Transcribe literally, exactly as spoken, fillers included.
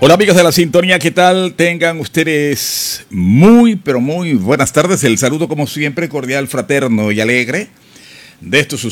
Hola amigos de la sintonía, ¿qué tal? Tengan ustedes muy, pero muy buenas tardes. El saludo como siempre cordial, fraterno y alegre de estos sus